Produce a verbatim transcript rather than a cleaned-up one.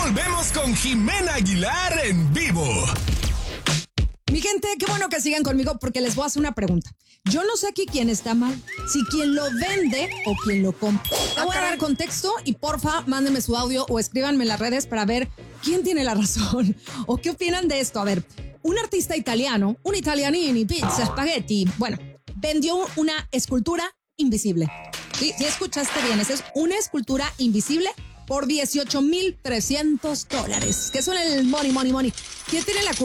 volvemos con Jimena Aguilar en vivo. Mi gente, qué bueno que sigan conmigo porque les voy a hacer una pregunta. Yo no sé aquí quién está mal, si quien lo vende o quien lo compra. Te voy a dar contexto y porfa, mándenme su audio o escríbanme en las redes para ver quién tiene la razón o qué opinan de esto. A ver, un artista italiano, un italianini, pizza, spaghetti, bueno, vendió una escultura invisible. Sí, si escuchaste bien, esa es una escultura invisible por dieciocho mil trescientos dólares, que son el money, money, money. ¿Quién tiene la culpa?